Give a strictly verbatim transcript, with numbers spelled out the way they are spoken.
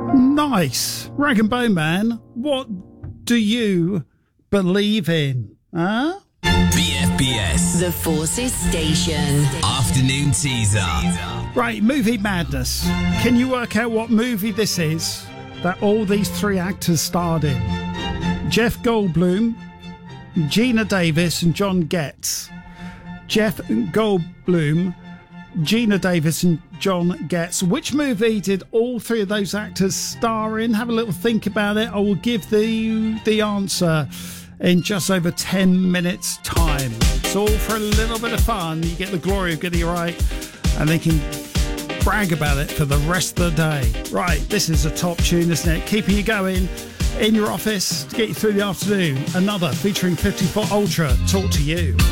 Nice. Rag and Bone Man, what do you believe in? Huh? B F B S. The Forces Station. Afternoon teaser. Right, movie madness. Can you work out what movie this is that all these three actors starred in? Jeff Goldblum, Gina Davis and John Getz. Jeff Goldblum, Gina Davis and John Getz. Which movie did all three of those actors star in? Have a little think about it. I will give the the answer in just over ten minutes time. It's all for a little bit of fun. You get the glory of getting it right and they can brag about it for the rest of the day. Right, this is a top tune, isn't it? Keeping you going in your office to get you through the afternoon. Another featuring fifty-four Ultra. Talk to you.